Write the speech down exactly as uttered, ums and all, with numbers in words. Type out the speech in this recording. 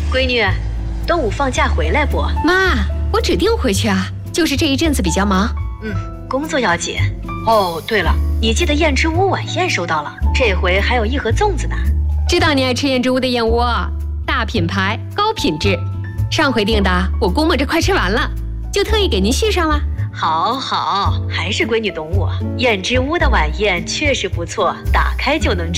闺女，端午放假回来不？ 妈，我指定回去啊，就是这一阵子比较忙。 嗯，工作要紧。哦，对了，你记得燕之屋晚宴收到了，这回还有一盒粽子呢。 知道你爱吃燕之屋的燕窝，大品牌高品质。上回订的我估摸着快吃完了，就特意给您续上了。 好好，还是闺女懂我。燕之屋的晚宴确实不错，打开就能吃。